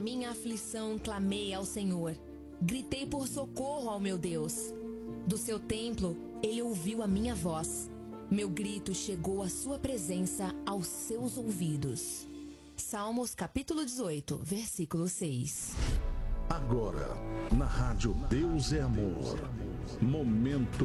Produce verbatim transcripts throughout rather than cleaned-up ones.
minha aflição clamei ao Senhor. Gritei por socorro ao meu Deus. Do seu templo, ele ouviu a minha voz. Meu grito chegou à sua presença aos seus ouvidos. Salmos capítulo dezoito, versículo seis. Agora, na rádio Deus é Amor, momento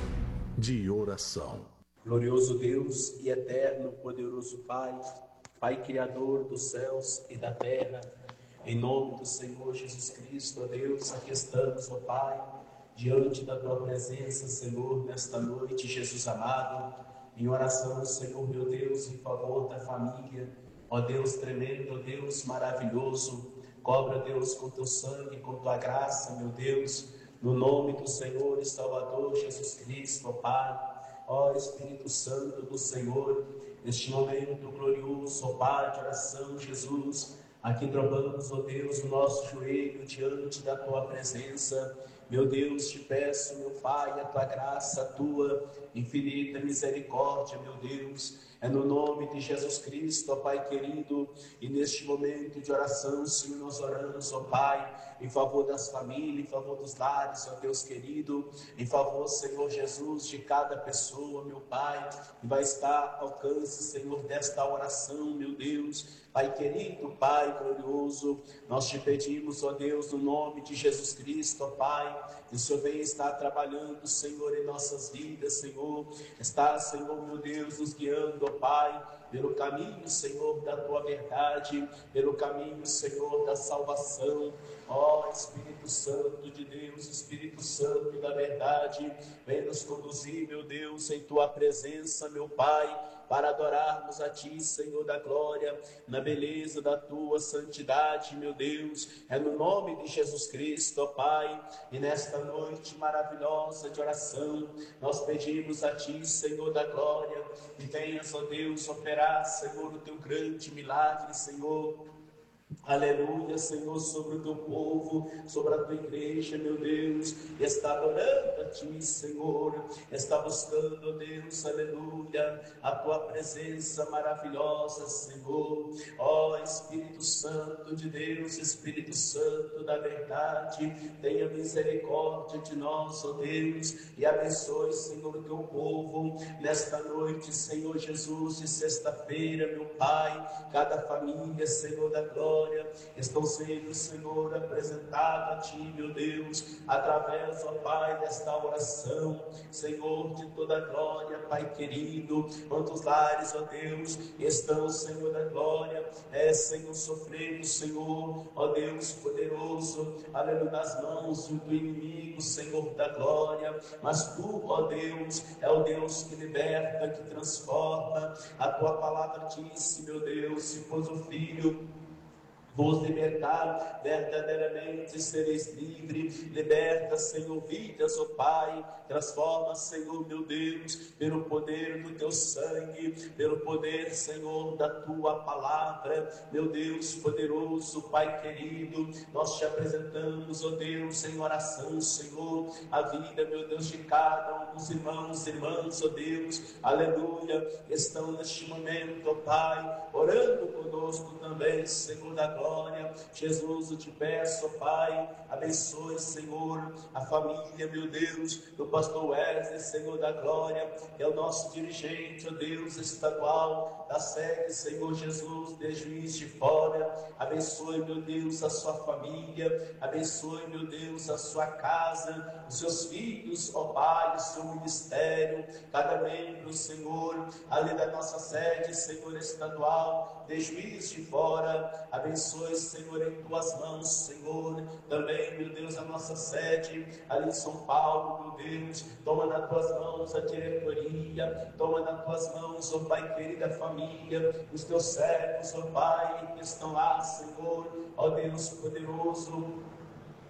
de oração. Glorioso Deus e eterno, poderoso Pai, Pai Criador dos céus e da terra, em nome do Senhor Jesus Cristo, ó Deus, aqui estamos, ó Pai, diante da Tua presença, Senhor, nesta noite, Jesus amado, em oração, Senhor, meu Deus, em favor da família, ó Deus tremendo, ó Deus maravilhoso, cobra, Deus, com Teu sangue, com Tua graça, meu Deus, no nome do Senhor e Salvador Jesus Cristo, ó Pai, ó Espírito Santo do Senhor, neste momento glorioso, ó Pai, de oração, Jesus, aqui dobramos, ó Deus, o nosso joelho diante da Tua presença. Meu Deus, te peço, meu Pai, a Tua graça, a Tua infinita misericórdia, meu Deus, é no nome de Jesus Cristo, ó Pai querido, e neste momento de oração, Senhor, nós oramos, ó Pai, em favor das famílias, em favor dos lares, ó Deus querido, em favor, Senhor Jesus, de cada pessoa, meu Pai, que vai estar ao alcance, Senhor, desta oração, meu Deus, Pai querido, Pai glorioso, nós te pedimos, ó Deus, no nome de Jesus Cristo, ó Pai, que o Senhor venha estar trabalhando, Senhor, em nossas vidas, Senhor, está, Senhor, meu Deus, nos guiando, ó Pai, pelo caminho, Senhor, da Tua verdade, pelo caminho, Senhor, da salvação, ó Espírito Santo de Deus, Espírito Santo da verdade, vem nos conduzir, meu Deus, em Tua presença, meu Pai, para adorarmos a Ti, Senhor da glória, na beleza da Tua santidade, meu Deus, é no nome de Jesus Cristo, ó Pai, e nesta noite maravilhosa de oração, nós pedimos a Ti, Senhor da glória, que venhas, ó Deus, operar, Senhor, o Teu grande milagre, Senhor. Aleluia, Senhor, sobre o Teu povo, sobre a Tua igreja, meu Deus, está adorando a Ti, Senhor, está buscando, ó Deus, aleluia, a Tua presença maravilhosa, Senhor, ó Espírito Santo de Deus, Espírito Santo da verdade, tenha misericórdia de nós, ó Deus, e abençoe, Senhor, o Teu povo, nesta noite, Senhor Jesus, de sexta-feira, meu Pai, cada família, Senhor da glória, estão sendo, Senhor, apresentados a Ti, meu Deus, através, ó Pai, desta oração, Senhor, de toda glória, Pai querido, quantos lares, ó Deus, estão, Senhor da glória, é, Senhor, sofrendo, Senhor, ó Deus poderoso, aleluia, nas mãos do inimigo, Senhor da glória, mas Tu, ó Deus, é o Deus que liberta, que transforma, a Tua palavra disse, meu Deus, se fosse o Filho vos libertar, verdadeiramente sereis livres, liberta, Senhor, vidas, ó Pai, transforma, Senhor, meu Deus, pelo poder do Teu sangue, pelo poder, Senhor, da Tua palavra, meu Deus poderoso, Pai querido, nós Te apresentamos, ó Deus, em oração, Senhor, a vida, meu Deus, de cada um dos irmãos e irmãs, ó Deus, aleluia, estão neste momento, ó Pai, orando conosco também, Senhor da glória. Jesus, eu Te peço, ó Pai, abençoe, Senhor, a família, meu Deus, do pastor Wesley, Senhor da glória, que é o nosso dirigente, ó Deus, estadual, da sede, Senhor Jesus, de Juiz de Fora, abençoe, meu Deus, a sua família, abençoe, meu Deus, a sua casa, os seus filhos, ó Pai, o seu ministério, cada membro, Senhor, ali da nossa sede, Senhor, estadual, de Juiz de Fora, abençoe, Senhor, em Tuas mãos, Senhor, também, meu Deus, a nossa sede, ali em São Paulo, meu Deus, toma nas Tuas mãos a diretoria, toma nas Tuas mãos, ó Pai querido, a família, os Teus servos, ó Pai, que estão lá, Senhor, ó Deus poderoso,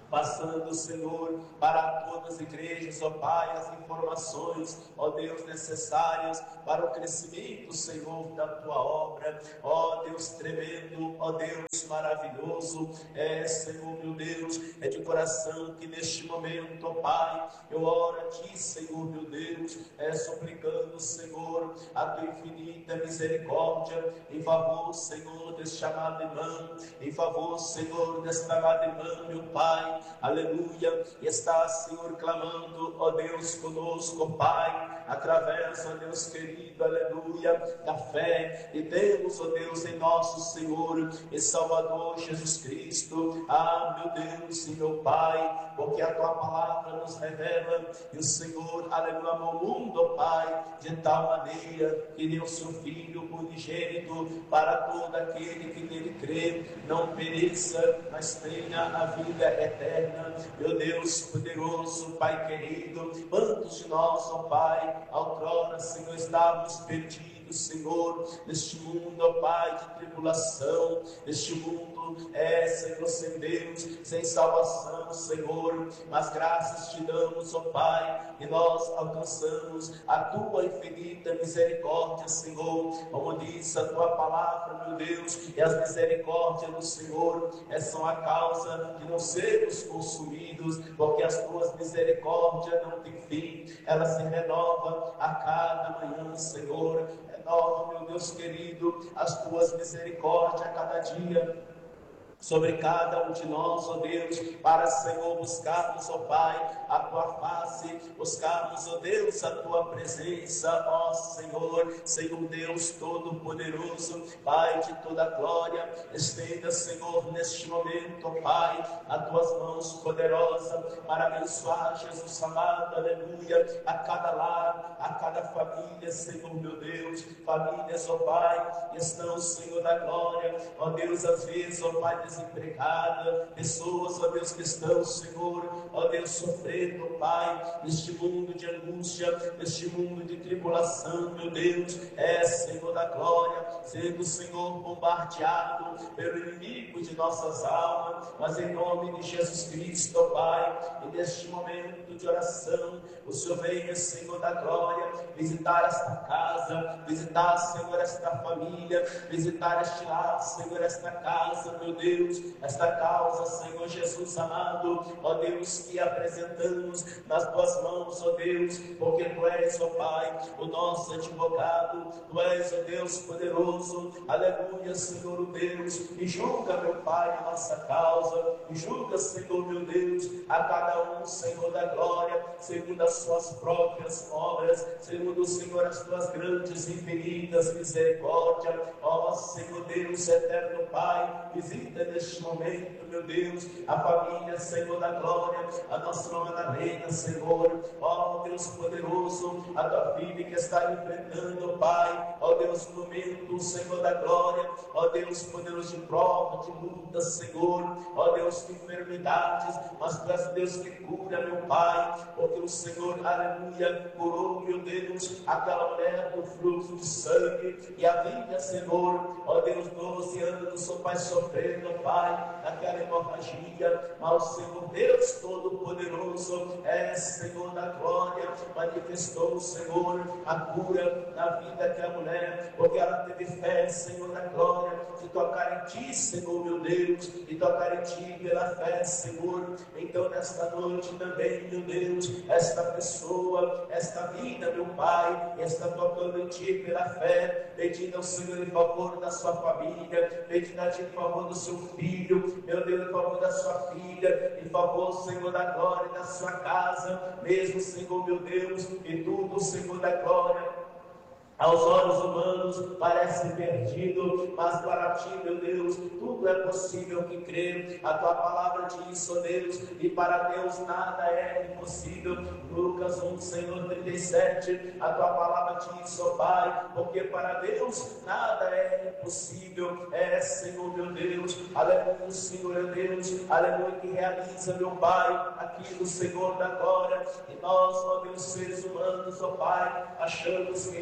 passando, Senhor, para todas as igrejas, ó Pai, as informações, ó Deus, necessárias para o crescimento, Senhor, da Tua obra, ó Deus tremendo, ó Deus maravilhoso, é, Senhor, meu Deus, é de coração que neste momento, ó Pai, eu oro a Ti, Senhor, meu Deus, é, suplicando, Senhor, a Tua infinita misericórdia, em favor, Senhor, deste amado irmão, em favor, Senhor, desta amada irmã, meu Pai, aleluia, e está, Senhor, clamando, ó Deus, conosco, ó Pai, através, ó Deus querido, aleluia, da fé, e temos, ó Deus, em nosso Senhor e Salvador Jesus Cristo, ah, meu Deus e meu Pai, porque a Tua palavra nos revela, e o Senhor, aleluia, amou o mundo, ó Pai, de tal maneira que deu seu Filho unigênito para todo aquele que nele crê, não pereça, mas tenha a vida eterna. Meu Deus poderoso, Pai querido, quantos de nós, ó Pai, outrora, Senhor, estávamos perdidos, Senhor, neste mundo, ó Pai, de tribulação, neste mundo, é, Senhor, sem Deus, sem salvação, Senhor, mas graças te damos, ó Pai, e nós alcançamos a Tua infinita misericórdia, Senhor, como diz a Tua palavra, meu Deus, e as misericórdias do Senhor é, são a causa de não sermos consumidos, porque as Tuas misericórdias não têm fim, ela se renova a cada manhã, Senhor. Renova, meu Deus querido, as Tuas misericórdias a cada dia sobre cada um de nós, ó Deus, para, Senhor, buscarmos, ó Pai, a Tua face, buscarmos, ó Deus, a Tua presença, ó Senhor, Senhor Deus Todo-Poderoso, Pai de toda glória, estenda, Senhor, neste momento, ó Pai, as Tuas mãos poderosas, para abençoar, Jesus amado, aleluia, a cada lar, a cada família, Senhor, meu Deus, famílias, ó Pai, que estão, Senhor da glória, ó Deus, às vezes, ó Pai, desempregada, pessoas, ó Deus, que estão, Senhor, ó Deus, sofrendo, Pai, neste mundo de angústia, neste mundo de tribulação, meu Deus, é, Senhor da glória, sendo, Senhor, bombardeado pelo inimigo de nossas almas, mas em nome de Jesus Cristo, ó Pai, e neste momento de oração, o Senhor venha, Senhor da glória, visitar esta casa, visitar, Senhor, esta família, visitar este lar, Senhor, esta casa, meu Deus, esta causa, Senhor Jesus amado, ó Deus, que apresentamos nas Tuas mãos, ó Deus, porque Tu és, ó Pai, o nosso advogado, Tu és, ó Deus poderoso, aleluia, Senhor, o Deus, e julga, meu Pai, a nossa causa, e julga, Senhor, meu Deus, a cada um, Senhor da glória, segundo as Suas próprias obras, segundo, Senhor, as Tuas grandes e infinitas misericórdias, ó Senhor Deus, eterno Pai, visita neste momento, meu Deus, a família, Senhor da glória, a nossa irmã Madalena, Senhor, ó Deus poderoso, a Tua filha que está enfrentando, Pai, ó Deus, no momento, Senhor da glória, ó Deus poderoso, de prova, de luta, Senhor, ó Deus, de enfermidades, mas Tu és o Deus que cura, meu Pai, porque o Senhor, aleluia, curou, meu Deus, aquela mulher do fluxo de sangue, e a vida, Senhor, ó Deus, doze anos do seu Pai sofrendo, Pai, naquela hemorragia, mas o Senhor Deus Todo-Poderoso é, Senhor da glória, manifestou o Senhor a cura na vida daquela mulher, porque ela teve fé, Senhor da glória, de tocar em Ti, Senhor meu Deus, e tocar em Ti pela fé, Senhor. Então nesta noite também, meu Deus, esta pessoa, esta vida, meu Pai, está tocando em Ti pela fé, pedindo ao Senhor em favor da sua família, pedindo a Ti em favor do seu filho, meu Deus, em favor da sua filha, em favor, Senhor da glória, da sua casa, mesmo, Senhor, meu Deus, e tudo, Senhor da glória, aos olhos humanos parece perdido, mas para Ti, meu Deus, tudo é possível que crê. A Tua palavra diz, ó Deus, e para Deus nada é impossível. Lucas um, Senhor, trinta e sete, a Tua palavra diz, ó Pai, porque para Deus nada é impossível. É, Senhor, meu Deus, aleluia, Senhor, meu Deus, aleluia, que realiza, meu Pai, aquilo, Senhor da glória, e nós, ó Deus, seres humanos, ó Pai, achamos que é impossível.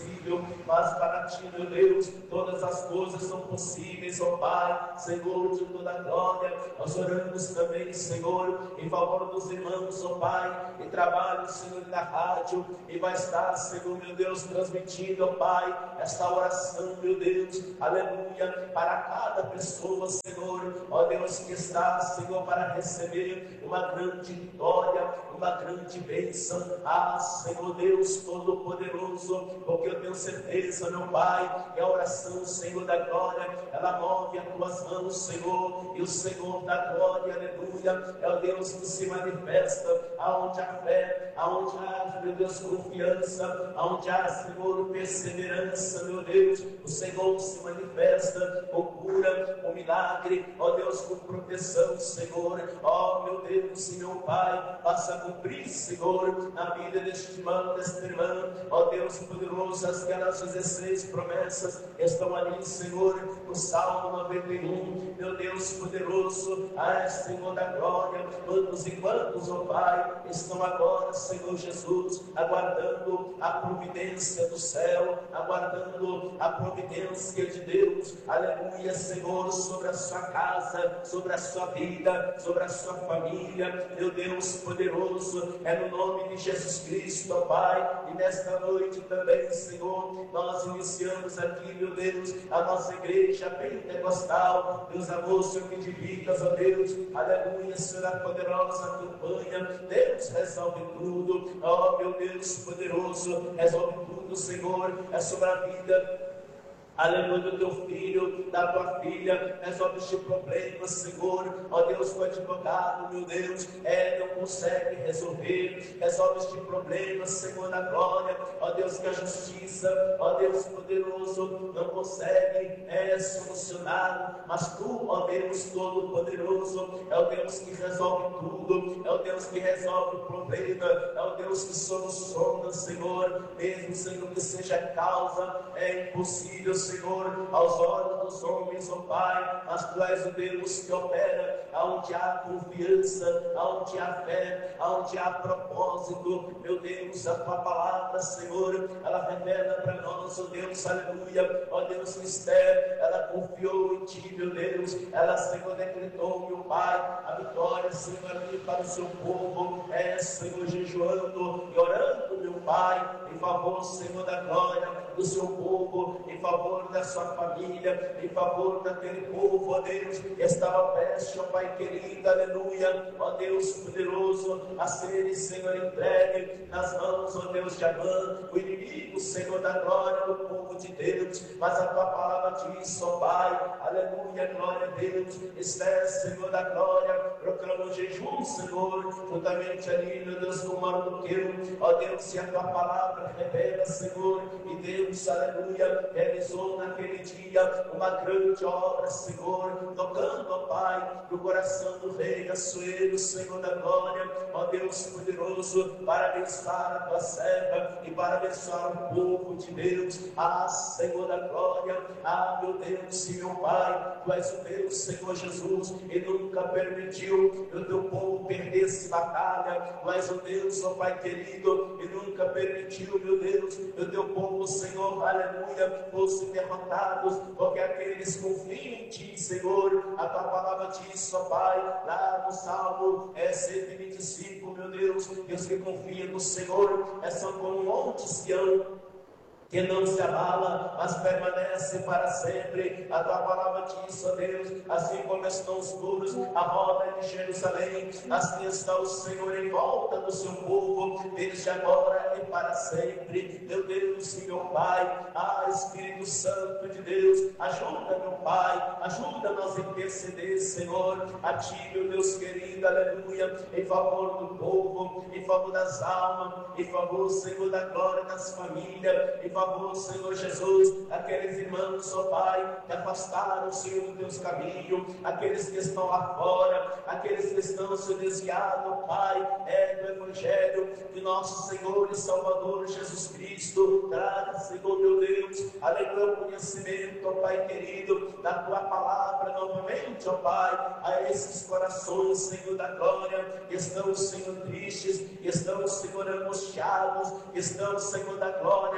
impossível, mas para ti, meu Deus, todas as coisas são possíveis, ó Pai, Senhor de toda a glória. Nós oramos também, Senhor, em favor dos irmãos, ó Pai, e trabalho, Senhor, da rádio, e vai estar, Senhor, meu Deus, transmitindo, ó Pai, esta oração, meu Deus, aleluia, para cada pessoa, Senhor, ó Deus, que está, Senhor, para receber uma grande vitória, uma grande bênção. Ah, Senhor Deus Todo-Poderoso, porque eu tenho certeza, meu Pai, que a oração, Senhor da glória, ela move as tuas mãos, Senhor, e o Senhor da glória, aleluia, é o Deus que se manifesta aonde há fé, aonde há, meu Deus, confiança, aonde há, Senhor, perseverança, meu Deus, o Senhor se manifesta com cura, com milagre, ó Deus, com proteção, Senhor, ó meu Deus e meu Pai, faça cumprir, Senhor, na vida deste irmão, desta irmã, ó Deus poderoso, aquelas dezesseis promessas estão ali, Senhor, no Salmo noventa e um, meu Deus poderoso, ai, Senhor da glória, quantos e quantos, ó Pai, estão agora, Senhor Jesus, aguardando a providência do céu, aguardando a providência de Deus, aleluia, Senhor, sobre a sua casa, sobre a sua vida, sobre a sua família, meu Deus poderoso, é no nome de Jesus Cristo, ó Pai, e nesta noite também, Senhor, nós iniciamos aqui, meu Deus, a nossa igreja pentecostal, Deus amor, Senhor, que dividas, ó Deus, aleluia, será poderosa campanha, Deus resolve tudo, ó meu Deus poderoso, resolve tudo, Senhor, é sobre a vida, aleluia, do teu filho, da tua filha, resolve este problema, Senhor, ó Deus, o advogado, meu Deus, é, não consegue resolver, resolve este problema, Senhor da glória, ó Deus, que a justiça, ó Deus poderoso, não consegue, é, solucionar, mas tu, ó Deus todo-poderoso, é o Deus que resolve tudo, é o Deus que resolve o problema, é o Deus que soluciona, Senhor, mesmo, Senhor, que seja causa, é impossível, Senhor, aos olhos dos homens, ó Pai, mas tu és o Deus que opera aonde há confiança, aonde há fé, aonde há propósito, meu Deus, a tua palavra, Senhor, ela revela para nós, ó Deus, aleluia, ó Deus, Esther, ela confiou em ti, meu Deus, ela, Senhor, decretou, meu Pai, a vitória, Senhor, ali para o seu povo, é, Senhor, jejuando e orando, meu Pai, em favor, Senhor, da glória do seu povo, em favor da sua família, em favor daquele povo, ó Deus, que estava prestes, ó Pai querido, aleluia, ó Deus poderoso, a serem, Senhor, entregue nas mãos, ó Deus de Amã, o inimigo, Senhor da glória, do povo de Deus, mas a tua palavra diz, ó Pai, aleluia, glória a Deus, Esther, Senhor da glória, proclama o jejum, Senhor, juntamente ali, meu Deus, com o Mardoqueu, ó Deus, se a tua palavra revela, Senhor, e Deus, aleluia, realizou naquele dia uma grande obra, Senhor, tocando, ó Pai, no coração do rei Assuero, Senhor da glória, ó Deus poderoso, para abençoar a tua serva e para abençoar o povo de Deus, ah, Senhor da glória, ah, meu Deus e meu Pai, tu és o Deus, Senhor Jesus, e nunca permitiu que o teu povo perdesse batalha, tu és o Deus, ó Pai querido, e nunca permitiu, meu Deus, que o teu povo, Senhor, aleluia, fosse derrotados, porque aqueles confiam em ti, Senhor, a tua palavra diz, ó Pai, lá no Salmo é cento e vinte e cinco, meu Deus, que os que confiam no Senhor é, são como um monte Sião, que não se abala, mas permanece para sempre. A tua palavra diz, ó Deus, assim como estão os muros, a roda de Jerusalém, assim está o Senhor em volta do seu povo, desde agora e para sempre. Meu Deus e meu Pai, ah, Espírito Santo de Deus, ajuda, meu Pai, ajuda-nos a interceder, Senhor, a ti, meu Deus querido, aleluia, em favor do povo, em favor das almas, em favor, Senhor, da glória das famílias, em favor, Senhor Jesus, aqueles irmãos, ó Pai, que afastaram, Senhor, do teus caminhos, aqueles que estão lá fora, aqueles que estão se desviando, Pai, é do Evangelho de nosso Senhor e Salvador Jesus Cristo. Traga, Senhor, meu Deus, aleluia, o conhecimento, ó Pai querido, da tua palavra novamente, ó Pai, a esses corações, Senhor da glória, que estão, Senhor, tristes, que estão, Senhor, angustiados, que estão, Senhor da glória, é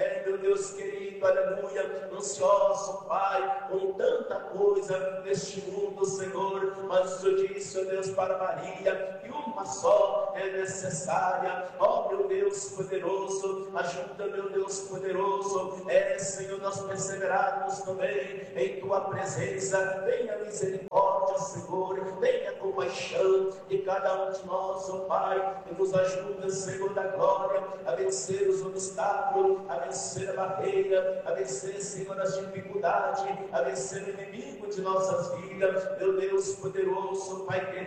é, meu Deus querido, aleluia, ansioso, Pai, com tanta coisa neste mundo, Senhor, mas o Senhor disse, ó Deus, para Maria, que uma só é necessária. Ó meu Deus poderoso, ajuda, meu Deus poderoso, é, Senhor, nós perseverarmos também em Tua presença. Venha misericórdia, Senhor, venha compaixão de cada um de nós, ó Pai, e nos ajuda, Senhor da glória, a vencer os obstáculos, a vencer a barreira, a vencer, Senhor, as dificuldades, a vencer o inimigo de nossas vidas. Meu Deus poderoso, Pai querido,